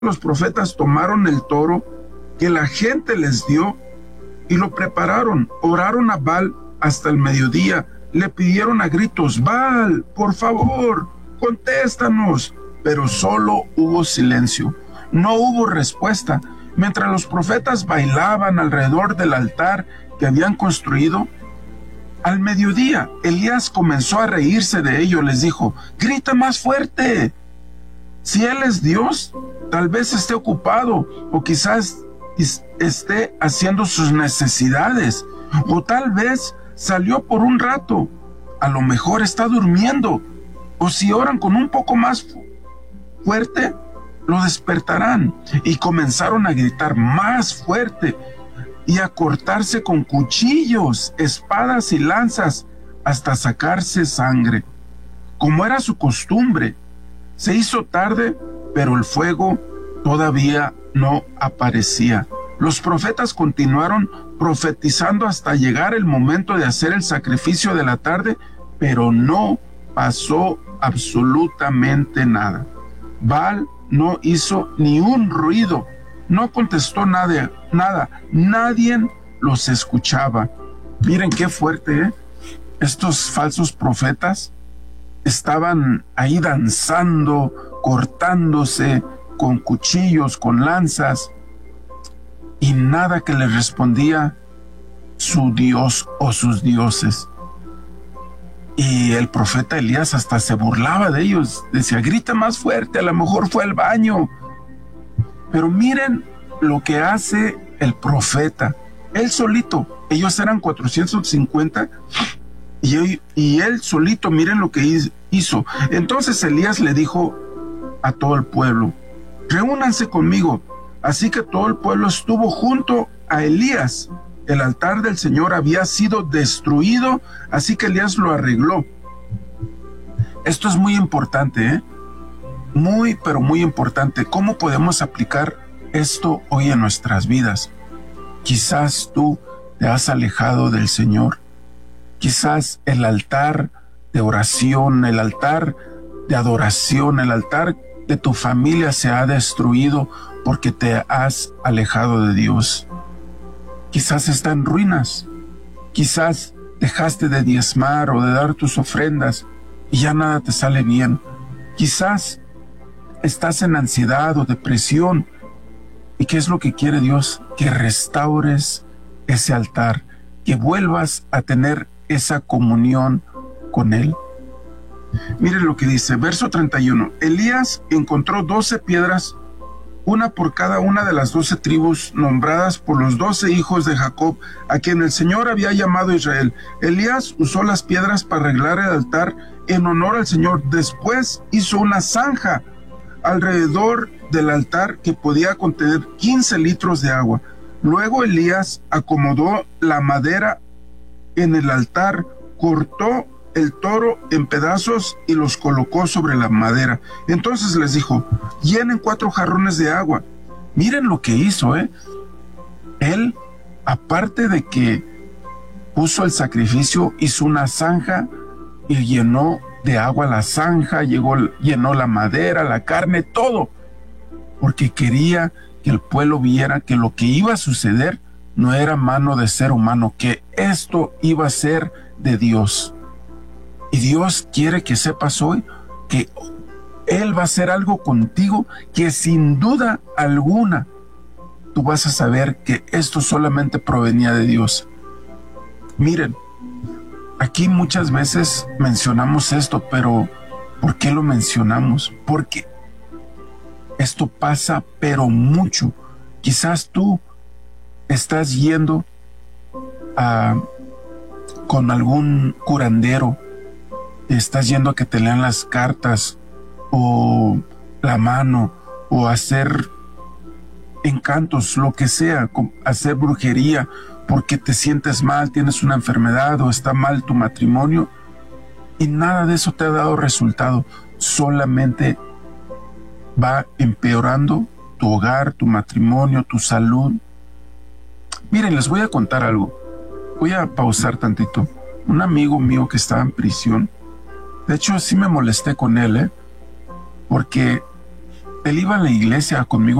Los profetas tomaron el toro que la gente les dio y lo prepararon, oraron a Baal hasta el mediodía, le pidieron a gritos: Baal, por favor, contéstanos. Pero solo hubo silencio, no hubo respuesta. Mientras los profetas bailaban alrededor del altar que habían construido, al mediodía Elías comenzó a reírse de ellos. Les dijo: grita más fuerte. Si él es Dios, tal vez esté ocupado, o quizás esté haciendo sus necesidades, o tal vez salió por un rato, a lo mejor está durmiendo, o si oran con un poco más fuerte, lo despertarán. Y comenzaron a gritar más fuerte y a cortarse con cuchillos, espadas y lanzas hasta sacarse sangre. Como era su costumbre, se hizo tarde, pero el fuego todavía no aparecía. Los profetas continuaron profetizando hasta llegar el momento de hacer el sacrificio de la tarde, pero no pasó absolutamente nada. Baal no hizo ni un ruido, no contestó nada, nadie los escuchaba. Miren qué fuerte, ¿eh? Estos falsos profetas estaban ahí danzando, cortándose con cuchillos, con lanzas, y nada que les respondía su Dios o sus dioses. Y el profeta Elías hasta se burlaba de ellos, decía: grita más fuerte, a lo mejor fue al baño. Pero miren lo que hace el profeta, él solito. Ellos eran 450 y él solito, miren lo que hizo. Entonces Elías le dijo a todo el pueblo: reúnanse conmigo. Así que todo el pueblo estuvo junto a Elías. El altar del Señor había sido destruido, así que Elías lo arregló. Esto es muy importante, ¿eh? Muy, pero muy importante. ¿Cómo podemos aplicar esto hoy en nuestras vidas? Quizás tú te has alejado del Señor. Quizás el altar de oración, el altar de adoración, el altar de tu familia se ha destruido porque te has alejado de Dios. Quizás está en ruinas. Quizás dejaste de diezmar o de dar tus ofrendas y ya nada te sale bien. Quizás estás en ansiedad o depresión. ¿Y qué es lo que quiere Dios? Que restaures ese altar, que vuelvas a tener esa comunión con Él. Miren lo que dice, verso 31. Elías encontró 12 piedras, una por cada una de las 12 tribus nombradas por los 12 hijos de Jacob, a quien el Señor había llamado Israel. Elías usó las piedras para arreglar el altar en honor al Señor. Después hizo una zanja alrededor del altar que podía contener 15 litros de agua. Luego Elías acomodó la madera en el altar, cortó el toro en pedazos y los colocó sobre la madera. Entonces les dijo: llenen 4 jarrones de agua. Miren lo que hizo, Él, aparte de que puso el sacrificio, hizo una zanja y llenó de agua la zanja, llenó la madera, la carne, todo, porque quería que el pueblo viera que lo que iba a suceder no era mano de ser humano, que esto iba a ser de Dios. Y Dios quiere que sepas hoy que Él va a hacer algo contigo que sin duda alguna tú vas a saber que esto solamente provenía de Dios. Miren, aquí muchas veces mencionamos esto, pero ¿por qué lo mencionamos? Porque esto pasa, pero mucho. Quizás tú estás yendo con algún curandero, estás yendo a que te lean las cartas o la mano o hacer encantos, lo que sea, hacer brujería porque te sientes mal, tienes una enfermedad o está mal tu matrimonio, y nada de eso te ha dado resultado, solamente va empeorando tu hogar, tu matrimonio, tu salud. Miren, les voy a contar algo. Voy a pausar tantito. Un amigo mío que estaba en prisión, de hecho sí me molesté con él, porque Él iba a la iglesia conmigo